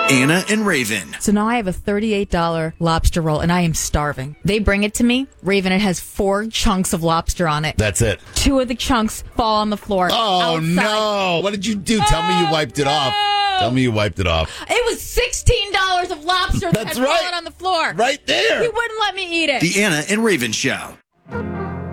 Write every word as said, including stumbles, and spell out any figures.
Anna and Raven. So now I have a thirty-eight dollars lobster roll, and I am starving. They bring it to me. Raven, it has four chunks of lobster on it. That's it. Two of the chunks fall on the floor. Oh, outside. no. What did you do? Tell me you wiped it off. Tell me you wiped it off. It was sixteen dollars of lobster that That's had right. fallen on the floor. Right there. He wouldn't let me eat it. The Anna and Raven Show.